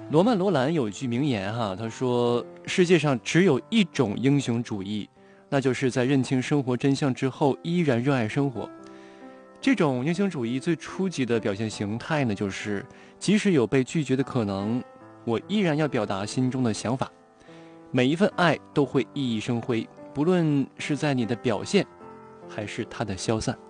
罗曼·罗兰有一句名言哈，他说：世界上只有一种英雄主义，那就是在认清生活真相之后依然热爱生活。这种英雄主义最初级的表现形态呢，就是即使有被拒绝的可能，我依然要表达心中的想法。每一份爱都会熠熠生辉，不论是在你的表现还是它的消散。